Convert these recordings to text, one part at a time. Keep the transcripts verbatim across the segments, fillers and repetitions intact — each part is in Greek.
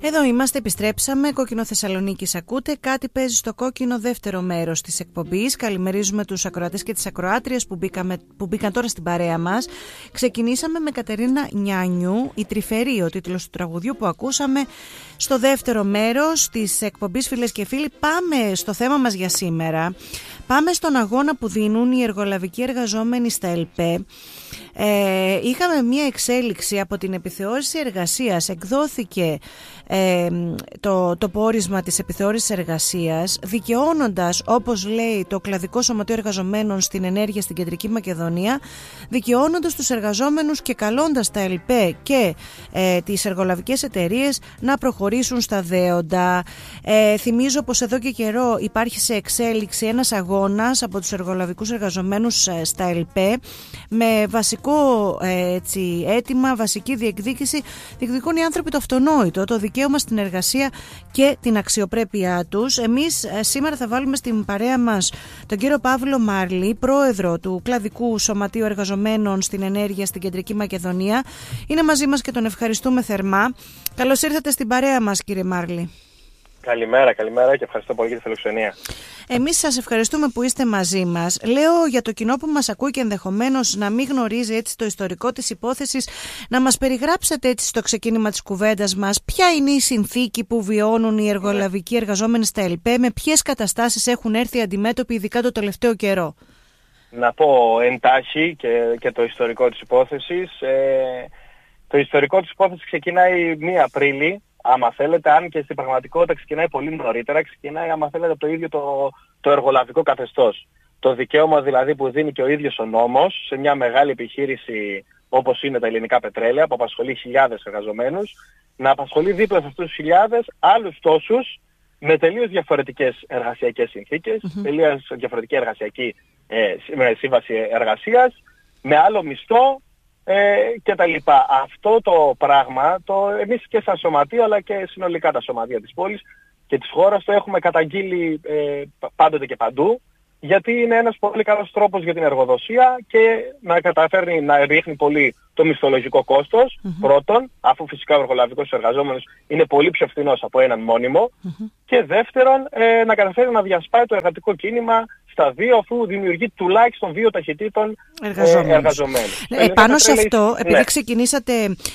Εδώ είμαστε, επιστρέψαμε. Κόκκινο Θεσσαλονίκης ακούτε. Κάτι παίζει στο κόκκινο, δεύτερο μέρος της εκπομπής. Καλημερίζουμε τους ακροατές και τις ακροάτριες που, μπήκαμε, που μπήκαν τώρα στην παρέα μας. Ξεκινήσαμε με Κατερίνα Νιάνιου, η Τρυφερή, ο τίτλος του τραγουδιού που ακούσαμε. Στο δεύτερο μέρος της εκπομπής, φίλες και φίλοι, πάμε στο θέμα μας για σήμερα. Πάμε στον αγώνα που δίνουν οι εργολαβικοί εργαζόμενοι στα ΕΛΠΕ. Ε, είχαμε μία εξέλιξη από την επιθεώρηση εργασίας. Εκδόθηκε ε, το, το πόρισμα της επιθεώρησης εργασίας, δικαιώνοντας, όπως λέει το Κλαδικό Σωματείο Εργαζομένων στην Ενέργεια στην Κεντρική Μακεδονία, δικαιώνοντας τους εργαζόμενους και καλώντας τα ΕΛΠΕ και ε, τις εργολαβικές εταιρείες να προχωρήσουν στα δέοντα. Ε, θυμίζω πως εδώ και καιρό υπάρχει σε εξέλιξη ένας αγώνας από τους εργολαβικούς εργαζομένους ε, στα ΕΛΠΕ, με βασικό έτσι, αίτημα, βασική διεκδίκηση. Διεκδικούν οι άνθρωποι το αυτονόητο, το δικαίωμα στην εργασία και την αξιοπρέπειά τους. Εμείς σήμερα θα βάλουμε στην παρέα μας τον κύριο Παύλο Μάρλη, πρόεδρο του Κλαδικού Σωματείου Εργαζομένων στην Ενέργεια στην Κεντρική Μακεδονία. Είναι μαζί μας και τον ευχαριστούμε θερμά. Καλώς ήρθατε στην παρέα μας, κύριε Μάρλη. Καλημέρα, καλημέρα και ευχαριστώ πολύ για τη φιλοξενία. Εμείς σας ευχαριστούμε που είστε μαζί μας. Λέω για το κοινό που μας ακούει και ενδεχομένως να μην γνωρίζει έτσι το ιστορικό της υπόθεσης, να μας περιγράψετε έτσι στο ξεκίνημα της κουβέντας μας ποια είναι η συνθήκη που βιώνουν οι εργολαβικοί εργαζόμενοι στα ΕΛΠΕ, με ποιες καταστάσεις έχουν έρθει αντιμέτωποι ειδικά το τελευταίο καιρό. Να πω εντάχει και, και το ιστορικό της υπόθεσης. Ε, το ιστορικό της υπόθεσης ξεκινάει πρώτη Απρίλη. Άμα θέλετε, αν και στην πραγματικότητα ξεκινάει πολύ νωρίτερα, ξεκινάει άμα θέλετε από το ίδιο το, το εργολαβικό καθεστώς. Το δικαίωμα δηλαδή που δίνει και ο ίδιος ο νόμος σε μια μεγάλη επιχείρηση όπως είναι τα Ελληνικά Πετρέλαια, που απασχολεί χιλιάδες εργαζομένους, να απασχολεί δίπλα σε αυτούς τους χιλιάδες άλλους τόσους με τελείως διαφορετικές εργασιακές συνθήκες, mm-hmm. τελείως διαφορετική εργασιακή ε, σύμβαση εργασίας, με άλλο μισθό, Ε, και τα λοιπά. Αυτό το πράγμα, το, εμείς και σαν σωματείο αλλά και συνολικά τα σωματεία της πόλης και της χώρας το έχουμε καταγγείλει ε, πάντοτε και παντού, γιατί είναι ένας πολύ καλός τρόπος για την εργοδοσία και να καταφέρνει να ρίχνει πολύ το μισθολογικό κόστος, mm-hmm. πρώτον, αφού φυσικά ο εργολαβικός εργαζόμενος είναι πολύ πιο φθηνός από έναν μόνιμο, mm-hmm. και δεύτερον, ε, να καταφέρει να διασπάει το εργατικό κίνημα στα δύο, αφού δημιουργεί τουλάχιστον δύο ταχυτήτων εργαζόμενους. Ε, εργαζομένους. Ε, πάνω σε αυτό, ναι. επειδή ξεκινήσατε,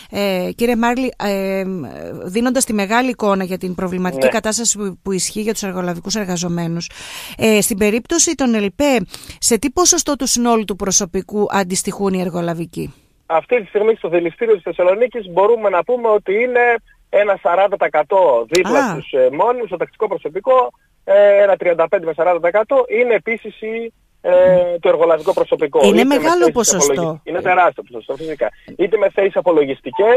ε, κύριε Μάρλη, ε, δίνοντας τη μεγάλη εικόνα για την προβληματική ναι. κατάσταση που, που ισχύει για τους εργολαβικούς εργαζομένους, ε, στην περίπτωση των ΕΛΠΕ, σε τι ποσοστό του συνόλου του προσωπικού αντιστοιχούν οι εργολαβικοί? Αυτή τη στιγμή στο δηληστήριο της Θεσσαλονίκης μπορούμε να πούμε ότι είναι ένα σαράντα τοις εκατό δίπλα Α. στους ε, μόνιμους, στο τακτικό προσωπικό, ε, ένα τριάντα πέντε με σαράντα τοις εκατό είναι επίσης η, ε, το εργολαβικό προσωπικό. Είναι μεγάλο ποσοστό. Είναι τεράστιο ποσοστό φυσικά. Είτε με θέσεις απολογιστικές,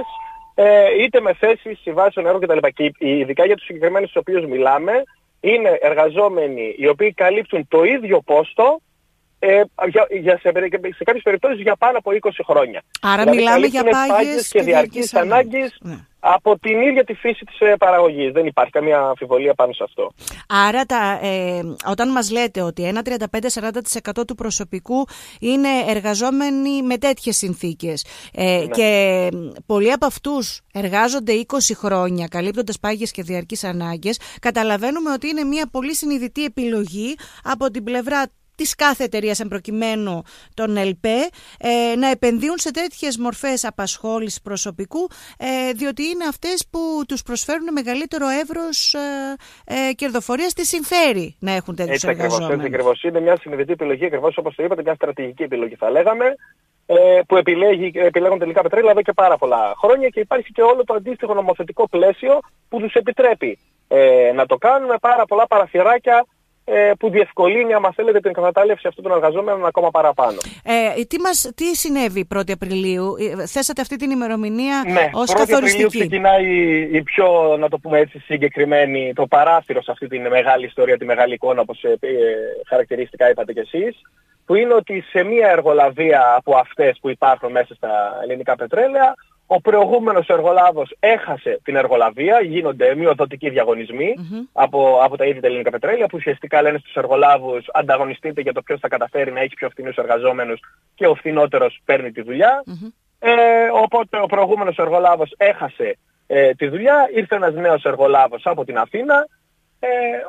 ε, είτε με θέσεις συμβάσεων έργων κτλ. Και ειδικά για τους συγκεκριμένους στους οποίους μιλάμε, είναι εργαζόμενοι οι οποίοι καλύπτουν το ίδιο πόστο, Ε, για, για σε, σε κάποιες περιπτώσεις για πάνω από είκοσι χρόνια. Άρα δηλαδή, μιλάμε για πάγιες και διαρκείς ανάγκες ναι. από την ίδια τη φύση της ε, παραγωγής. Δεν υπάρχει καμία αμφιβολία πάνω σε αυτό. Άρα τα, ε, όταν μας λέτε ότι ένα τριάντα πέντε με σαράντα τοις εκατό του προσωπικού είναι εργαζόμενοι με τέτοιες συνθήκες ε, ναι. και πολλοί από αυτούς εργάζονται είκοσι χρόνια καλύπτοντας πάγιες και διαρκείς ανάγκες, καταλαβαίνουμε ότι είναι μια πολύ συνειδητή επιλογή από την πλευρά της κάθε εταιρείας εμπροκειμένου των ΕΛΠΕ ε, να επενδύουν σε τέτοιες μορφές απασχόλησης προσωπικού, ε, διότι είναι αυτές που τους προσφέρουν μεγαλύτερο εύρος ε, ε, κερδοφορίας. Τι συμφέρει να έχουν τέτοιους εργαζόμενους? Έτσι ακριβώς. Είναι μια συνειδητή επιλογή, ακριβώς όπως το είπατε, μια στρατηγική επιλογή θα λέγαμε, ε, που επιλέγει, επιλέγουν τελικά πετρέλαια εδώ και πάρα πολλά χρόνια, και υπάρχει και όλο το αντίστοιχο νομοθετικό πλαίσιο που τους επιτρέπει ε, να το κάνουν, με πάρα πολλά παραθυράκια που διευκολύνει, άμα θέλετε, την κατάληψη αυτών των εργαζόμενων ακόμα παραπάνω. Ε, τι, μας, τι συνέβη πρώτη Απριλίου? Θέσατε αυτή την ημερομηνία ναι, ως καθοριστική. Απριλίου ξεκινάει η πιο, να το πούμε έτσι, συγκεκριμένη, το παράθυρο σε αυτή τη μεγάλη ιστορία, τη μεγάλη εικόνα, όπως ε, χαρακτηριστικά είπατε κι εσείς, που είναι ότι σε μια εργολαβία από αυτές που υπάρχουν μέσα στα Ελληνικά Πετρέλαια, ο προηγούμενος εργολάβος έχασε την εργολαβία, γίνονται μειοδοτικοί διαγωνισμοί mm-hmm. από, από τα ίδια τα Ελληνικά Πετρέλαια, που ουσιαστικά λένε στους εργολάβους ανταγωνιστείτε για το ποιος θα καταφέρει να έχει πιο φθηνούς εργαζόμενους και ο φθηνότερος παίρνει τη δουλειά. Mm-hmm. Ε, οπότε ο προηγούμενος εργολάβος έχασε ε, τη δουλειά. Ήρθε ένας νέος εργολάβος από την Αθήνα. Ε,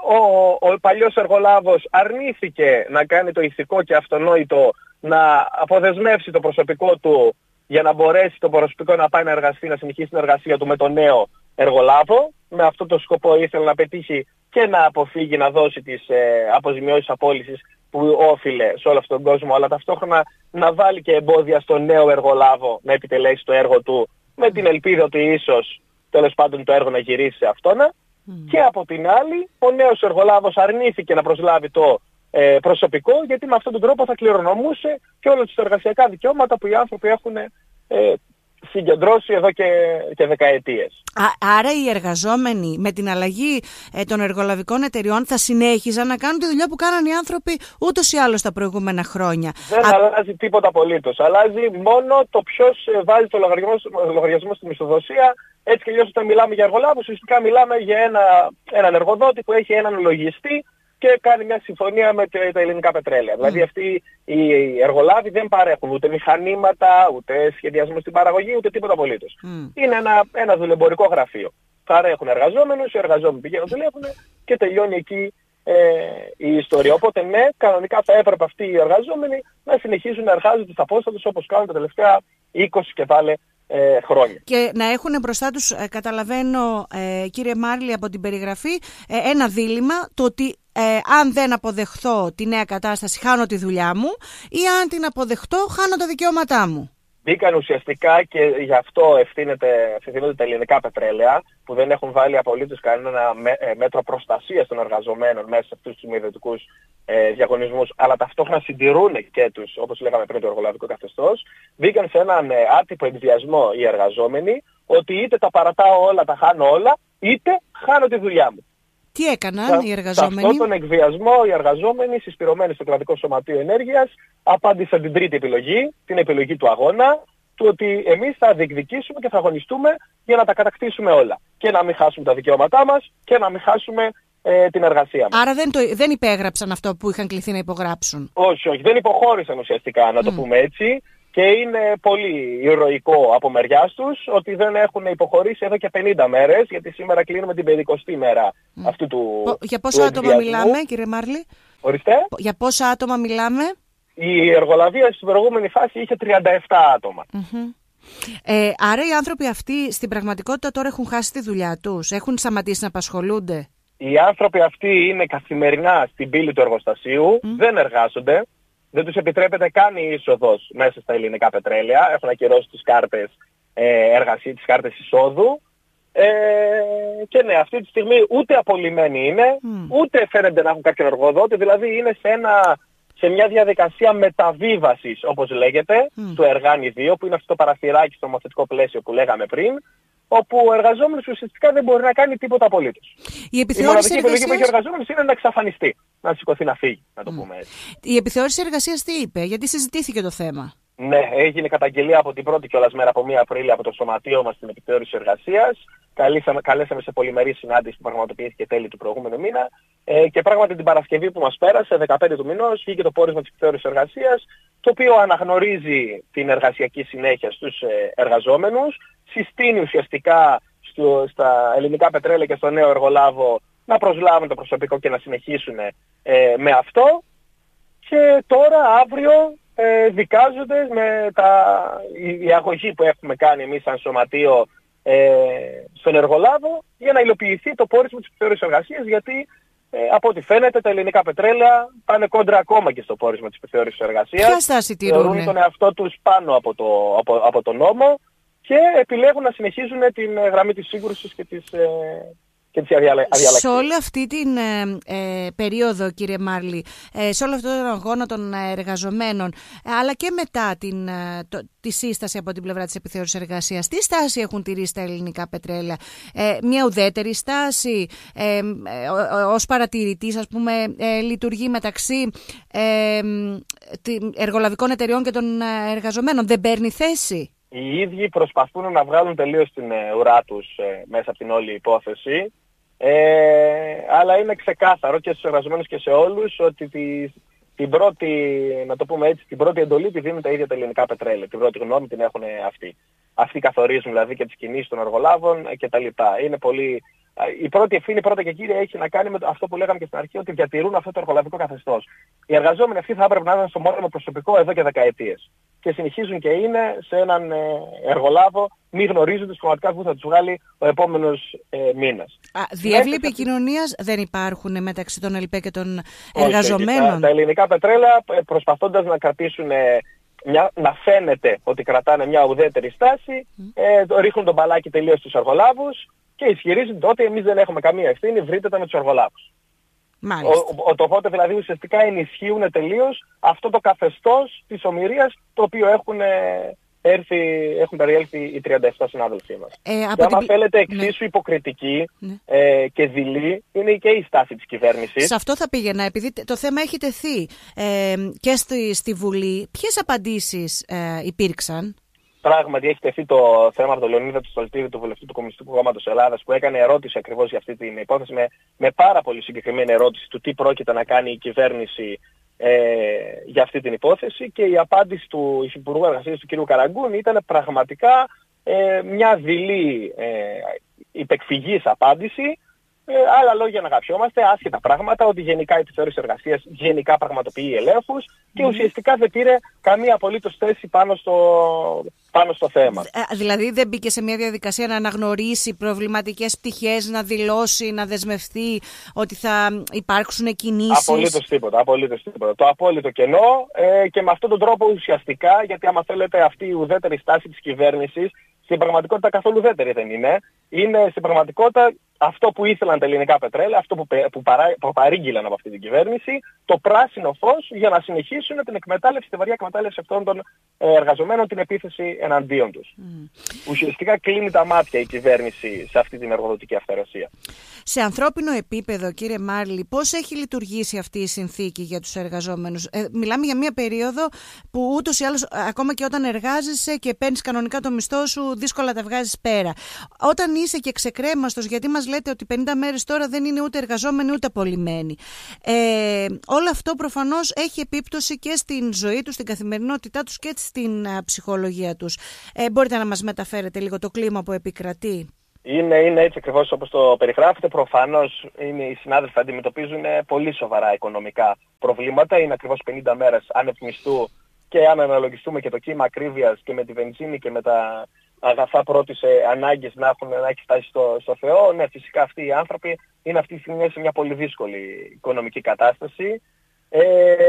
ο, ο παλιός εργολάβος αρνήθηκε να κάνει το ηθικό και αυτονόητο, να αποδεσμεύσει το προσωπικό του για να μπορέσει το προσωπικό να πάει να εργαστεί, να συνεχίσει την εργασία του με τον νέο εργολάβο. Με αυτό το σκοπό ήθελε να πετύχει και να αποφύγει να δώσει τις ε, αποζημιώσεις απόλυσης που όφιλε σε όλο αυτόν τον κόσμο, αλλά ταυτόχρονα να βάλει και εμπόδια στον νέο εργολάβο να επιτελέσει το έργο του, με την ελπίδα ότι ίσως τέλος πάντων το έργο να γυρίσει σε αυτόνα. Mm. Και από την άλλη, ο νέος εργολάβος αρνήθηκε να προσλάβει το ε, προσωπικό, γιατί με αυτόν τον τρόπο θα κληρονομούσε και όλα τις εργασιακά δικαιώματα που οι άνθρωποι έχουν ε, συγκεντρώσει εδώ και, και δεκαετίες. Α, άρα οι εργαζόμενοι με την αλλαγή ε, των εργολαβικών εταιριών θα συνέχιζαν να κάνουν τη δουλειά που κάναν οι άνθρωποι ούτως ή άλλως τα προηγούμενα χρόνια. Δεν Α... αλλάζει τίποτα απολύτως. Αλλάζει μόνο το ποιος βάζει το λογαριασμό, λογαριασμό στη μισθοδοσία. Έτσι και αλλιώς όταν μιλάμε για εργολάβους, ουσιαστικά μιλάμε για ένα, έναν εργοδότη που έχει έναν λογιστή και κάνει μια συμφωνία με τα ελληνικά πετρέλαια. Mm. Δηλαδή αυτοί οι εργολάβοι δεν παρέχουν ούτε μηχανήματα, ούτε σχεδιασμό στην παραγωγή, ούτε τίποτα απολύτως. Mm. Είναι ένα, ένα δουλεμπορικό γραφείο. Παρέχουν εργαζόμενους, οι εργαζόμενοι πηγαίνουν, δουλεύουν και τελειώνει εκεί ε, η ιστορία. Οπότε ναι, κανονικά θα έπρεπε αυτοί οι εργαζόμενοι να συνεχίσουν να εργάζονται στα πόστα τους όπως κάνουν τα τελευταία είκοσι και πάλι Ε, χρόνια. Και να έχουν μπροστά τους, ε, καταλαβαίνω ε, κύριε Μάρλη από την περιγραφή, ε, ένα δίλημμα, το ότι ε, αν δεν αποδεχθώ τη νέα κατάσταση χάνω τη δουλειά μου, ή αν την αποδεχτώ χάνω τα δικαιώματά μου. Μπήκαν ουσιαστικά και γι' αυτό ευθύνεται, ευθύνονται τα ελληνικά πετρέλαια, που δεν έχουν βάλει απολύτως κανένα μέτρο προστασίας των εργαζομένων μέσα σε αυτούς τους μη ιδιωτικούς ε, διαγωνισμούς, αλλά ταυτόχρονα συντηρούν και τους, όπως λέγαμε πριν, το εργολαβικό καθεστώς. Μπήκαν σε έναν ε, άτυπο εκβιασμό οι εργαζόμενοι, ότι είτε τα παρατάω όλα, τα χάνω όλα, είτε χάνω τη δουλειά μου. Τι έκαναν οι εργαζόμενοι? Σε αυτόν τον εκβιασμό οι εργαζόμενοι, συσπηρωμένοι στο Κρατικό Σωματείο Ενέργειας, απάντησαν την τρίτη επιλογή, την επιλογή του αγώνα, του ότι εμείς θα διεκδικήσουμε και θα αγωνιστούμε για να τα κατακτήσουμε όλα. Και να μην χάσουμε τα δικαιώματά μας και να μην χάσουμε ε, την εργασία μας. Άρα δεν, το, δεν υπέγραψαν αυτό που είχαν κληθεί να υπογράψουν? Όχι, όχι, δεν υποχώρησαν ουσιαστικά, να το mm. πούμε έτσι. Και είναι πολύ ηρωικό από μεριάς τους ότι δεν έχουν υποχωρήσει εδώ και πενήντα μέρες, γιατί σήμερα κλείνουμε την πενηκοστή μέρα mm. αυτού του. Για πόσα άτομα μιλάμε, κύριε Μάρλη? Ορίστε. Για πόσα άτομα μιλάμε? Η εργολαβία στην προηγούμενη φάση είχε τριάντα επτά άτομα. Mm-hmm. Ε, άρα οι άνθρωποι αυτοί στην πραγματικότητα τώρα έχουν χάσει τη δουλειά τους, έχουν σταματήσει να απασχολούνται? Οι άνθρωποι αυτοί είναι καθημερινά στην πύλη του εργοστασίου, mm. δεν εργάζονται. Δεν τους επιτρέπεται καν η είσοδος μέσα στα ελληνικά πετρέλαια. Έχουν ακυρώσει τις κάρτες ε, εργασίας, τις κάρτες εισόδου. Ε, και ναι, αυτή τη στιγμή ούτε απολυμμένοι είναι, mm. ούτε φαίνεται να έχουν κάποιον εργοδότη. Δηλαδή είναι σε, ένα, σε μια διαδικασία μεταβίβασης, όπως λέγεται, mm. του Εργάνη δύο, που είναι αυτό το παραθυράκι στο νομοθετικό πλαίσιο που λέγαμε πριν, όπου ο εργαζόμενος ουσιαστικά δεν μπορεί να κάνει τίποτα απολύτως. Η επιθεώρηση εργασίας... επιλογή που έχει ο εργαζόμενος είναι να εξαφανιστεί, να σηκωθεί να φύγει, να το mm. πούμε έτσι. Η επιθεώρηση εργασίας τι είπε, γιατί συζητήθηκε το θέμα? Ναι, έγινε καταγγελία από την πρώτη κιόλας μέρα από πρώτη Απριλίου από το σωματείο μας στην επιθεώρηση εργασίας. Καλέσαμε, καλέσαμε σε πολυμερή συνάντηση που πραγματοποιήθηκε τέλη του προηγούμενου μήνα. Ε, και πράγματι την Παρασκευή που μας πέρασε, δεκαπέντε του μηνός, βγήκε το πόρισμα της επιθεώρησης εργασίας, το οποίο αναγνωρίζει την εργασιακή συνέχεια στους ε, εργαζόμενους, συστήνει ουσιαστικά στο, στα ελληνικά πετρέλαια και στο νέο εργολάβο να προσλάβουν το προσωπικό και να συνεχίσουν ε, με αυτό. Και τώρα, αύριο, ε, δικάζονται με τα, η, η αγωγή που έχουμε κάνει εμείς σαν σωματείο ε, στον εργολάβο για να υλοποιηθεί το πόρισμα της επιθεώρησης εργασίας, γιατί ε, από ό,τι φαίνεται τα ελληνικά πετρέλαια πάνε κόντρα ακόμα και στο πόρισμα της επιθεώρησης εργασίας. Ποια στάση τηρούνε? Θεωρούν τον εαυτό τους πάνω από το, από, από το νόμο και επιλέγουν να συνεχίζουν την γραμμή της σύγκρουσης και της... Ε, και τις αδιαλακτικές. Σε όλη αυτή την ε, ε, περίοδο, κύριε Μάρλη, ε, σε όλο αυτό τον αγώνα των εργαζομένων, αλλά και μετά την, ε, το, τη σύσταση από την πλευρά της επιθεώρησης εργασίας, τι στάση έχουν τηρήσει τα ελληνικά πετρέλαια? Ε, μια ουδέτερη στάση, ε, ε, ως παρατηρητής, ας πούμε, ε, λειτουργεί μεταξύ ε, εργολαβικών εταιριών και των εργαζομένων, δεν παίρνει θέση? Οι ίδιοι προσπαθούν να βγάλουν τελείως την ουρά τους ε, μέσα από την όλη υπόθεση. Ε, αλλά είναι ξεκάθαρο και στους εργαζομένους και σε όλους ότι τη, την πρώτη, να το πούμε έτσι, την πρώτη εντολή τη δίνουν τα ίδια τα ελληνικά πετρέλαια. Την πρώτη γνώμη την έχουν αυτοί. Αυτοί καθορίζουν δηλαδή και τις κινήσεις των εργολάβων κτλ. Είναι πολύ... Η πρώτη ευθύνη πρώτα και κύρια έχει να κάνει με αυτό που λέγαμε και στην αρχή, ότι διατηρούν αυτό το εργολαβικό καθεστώς. Οι εργαζόμενοι αυτοί θα έπρεπε να είναι στο μόνιμο προσωπικό εδώ και δεκαετίες. Και συνεχίζουν και είναι σε έναν εργολάβο, μη γνωρίζοντας πραγματικά που θα τους βγάλει ο επόμενος ε, μήνας. Διεύλοι επικοινωνίας δεν υπάρχουν μεταξύ των ΕΛΠΕ και των εργαζομένων? Όχι, τα, τα ελληνικά πετρέλαια, προσπαθώντας να κρατήσουν, ε, μια, να φαίνεται ότι κρατάνε μια ουδέτερη στάση, ε, ρίχνουν τον μπαλάκι τελείως στους εργολάβους και ισχυρίζονται ότι εμείς δεν έχουμε καμία ευθύνη, βρείτε τα με τους εργολάβους. Οπότε δηλαδή ουσιαστικά ενισχύουν τελείως αυτό το καθεστώς της ομηρίας το οποίο έχουν, έρθει, έχουν περιέλθει οι τριάντα επτά συνάδελφοί μας. Ε, και άμα την... θέλετε εξίσου ναι. υποκριτική ναι. Ε, και δειλή είναι και η στάση της κυβέρνησης. Σε αυτό θα πήγαινα, επειδή το θέμα έχει τεθεί ε, και στη, στη Βουλή. Ποιες απαντήσεις ε, υπήρξαν? Πράγματι έχει τεθεί το θέμα από τον Λεωνίδα του Στολτίδη, του βουλευτή του Κομμουνιστικού Κόμματος Ελλάδας, που έκανε ερώτηση ακριβώς για αυτή την υπόθεση, με, με πάρα πολύ συγκεκριμένη ερώτηση του τι πρόκειται να κάνει η κυβέρνηση ε, για αυτή την υπόθεση, και η απάντηση του Υφυπουργού Εργασίας του κ. Καραγκούνη ήταν πραγματικά ε, μια δειλή ε, υπεκφυγής απάντηση. Ε, άλλα λόγια να αγαπιόμαστε, άσχετα πράγματα, ότι γενικά η επιθεώρηση εργασίας γενικά πραγματοποιεί ελέγχους και ουσιαστικά δεν πήρε καμία απολύτως θέση πάνω στο, πάνω στο θέμα. Ε, δηλαδή δεν μπήκε σε μια διαδικασία να αναγνωρίσει προβληματικές πτυχές, να δηλώσει, να δεσμευτεί ότι θα υπάρξουν κινήσεις? Απολύτως τίποτα, απολύτως τίποτα. Το απόλυτο κενό ε, και με αυτόν τον τρόπο ουσιαστικά, γιατί άμα θέλετε αυτή η ουδέτερη στάση της κυβέρνησης, στην πραγματικότητα καθόλου ουδέτερη δεν είναι. Είναι στην πραγματικότητα αυτό που ήθελαν τα ελληνικά πετρέλαια, αυτό που, που, παρά, που παρήγγειλαν από αυτή την κυβέρνηση, το πράσινο φως για να συνεχίσουν την εκμετάλλευση, τη βαριά εκμετάλλευση αυτών των εργαζομένων, την επίθεση εναντίον τους. Mm. Ουσιαστικά κλείνει τα μάτια η κυβέρνηση σε αυτή την εργοδοτική αυθαιρεσία. Σε ανθρώπινο επίπεδο, κύριε Μάρλη, πώς έχει λειτουργήσει αυτή η συνθήκη για τους εργαζόμενους? Ε, μιλάμε για μια περίοδο που ούτως ή άλλως, ακόμα και όταν εργάζεσαι και παίρνεις κανονικά το μισθό σου, δύσκολα τα βγάζεις πέρα. Όταν είσαι και ξεκρέμαστος, γιατί μας λέτε ότι πενήντα μέρες τώρα δεν είναι ούτε εργαζόμενοι ούτε απολυμμένοι. Ε, όλο αυτό προφανώς έχει επίπτωση και στην ζωή τους, στην καθημερινότητά τους και στην α, ψυχολογία τους. Ε, μπορείτε να μας μεταφέρετε λίγο το κλίμα που επικρατεί? Είναι, είναι έτσι ακριβώς όπως το περιγράφετε. Προφανώς είναι, οι συνάδελφοι αντιμετωπίζουν πολύ σοβαρά οικονομικά προβλήματα. Είναι ακριβώς πενήντα μέρες άνευ μισθού, και αν αναλογιστούμε και το κύμα ακρίβειας και με τη βενζίνη και με τα αγαθά πρώτης ανάγκης να έχουν να έχει φτάσει στο, στο Θεό, ναι, φυσικά αυτοί οι άνθρωποι είναι αυτή τη στιγμή σε μια πολύ δύσκολη οικονομική κατάσταση. Ε,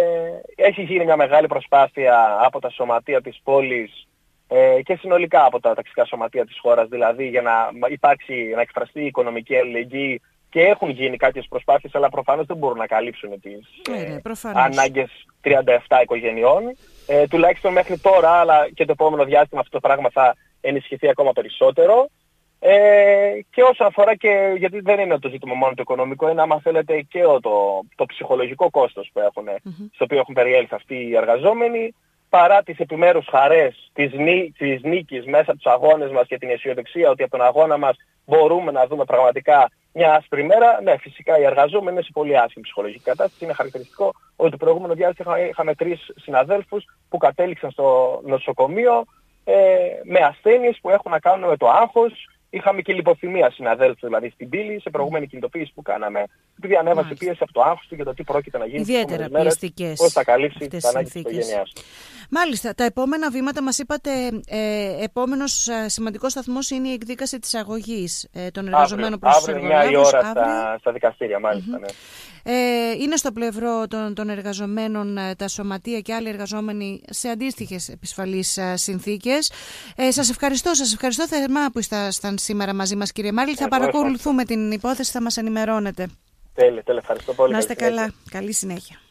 έχει γίνει μια μεγάλη προσπάθεια από τα σωματεία της πόλης ε, και συνολικά από τα ταξικά σωματεία της χώρας, δηλαδή για να υπάρξει, να εκφραστεί η οικονομική αλληλεγγύη, και έχουν γίνει κάποιες προσπάθειες, αλλά προφανώς δεν μπορούν να καλύψουν τις ε, ανάγκες τριάντα επτά οικογενειών. Ε, τουλάχιστον μέχρι τώρα, αλλά και το επόμενο διάστημα αυτό το πράγμα θα ενισχυθεί ακόμα περισσότερο. Ε, και όσον αφορά και, γιατί δεν είναι το ζήτημα μόνο το οικονομικό, είναι άμα θέλετε και το, το ψυχολογικό κόστος που έχουν, mm-hmm. στο οποίο έχουν περιέλθει αυτοί οι εργαζόμενοι, παρά τις επιμέρους χαρές της, νί, της νίκης μέσα από τους αγώνες μας και την αισιοδοξία ότι από τον αγώνα μας μπορούμε να δούμε πραγματικά μια άσπρη μέρα. Ναι, φυσικά οι εργαζόμενοι είναι σε πολύ άσχημη ψυχολογική κατάσταση. Είναι χαρακτηριστικό ότι το προηγούμενο διάστημα είχαμε τρεις συναδέλφους που κατέληξαν στο νοσοκομείο ε, με ασθένειες που έχουν να κάνουν με το άγχος. Είχαμε και λιποθυμία συναδέλφου, δηλαδή στην πύλη, σε προηγούμενη κινητοποίηση που κάναμε, επειδή ανέβασε πίεση από το άγχος του για το τι πρόκειται να γίνει. Ιδιαίτερα πιεστικές. Πώς θα καλύψει τις ανάγκες της οικογένειας του. Μάλιστα. Τα επόμενα βήματα, μας είπατε, ε, επόμενος ε, σημαντικός σταθμός είναι η εκδίκαση της αγωγής ε, των εργαζομένων προς τους εργολάβους. Αύριο, μια ώρα στα, στα δικαστήρια, μάλιστα. Mm-hmm. Ναι. Ε, είναι στο πλευρό των, των εργαζομένων ε, τα σωματεία και άλλοι εργαζόμενοι σε αντίστοιχες επισφαλείς ε, συνθήκες. Ε, σας ευχαριστώ, σας ευχαριστώ θερμά που ήσασταν σήμερα μαζί μας, κύριε Μάρλη. Θα παρακολουθούμε την υπόθεση, θα μας ενημερώνετε. Τέλεια, τέλεια, ευχαριστώ πολύ. Να είστε καλά. Καλή συνέχεια.